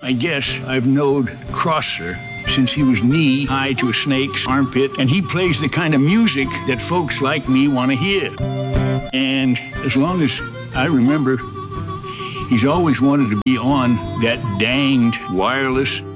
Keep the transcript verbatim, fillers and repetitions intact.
I guess I've knowed Crosser since he was knee-high to a snake's armpit, and he plays the kind of music that folks like me want to hear. And as long as I remember, he's always wanted to be on that danged wireless